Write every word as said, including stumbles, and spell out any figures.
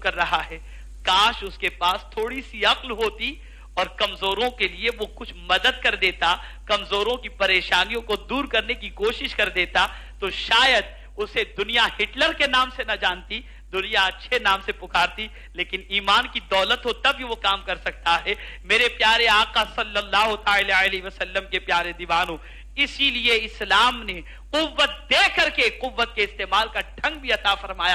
कर रहा है, काश उसके पास थोड़ी सी अक्ल होती और कमजोरों के लिए वो कुछ मदद कर देता, कमजोरों की परेशानियों को दूर करने की कोशिश कर देता, तो शायद उसे दुनिया हिटलर के नाम से न जानती, दुनिया अच्छे नाम से पुकारती, लेकिन ईमान की दौलत हो तब ही वो काम कर सकता है। मेरे प्यारे आका सल्लल्लाहु अलैहि वसल्लम के प्यारे दीवानों, इसीलिए इस्लाम ने कुव्वत दे करके कुव्वत के इस्तेमाल का ढंग भी अता फरमाया।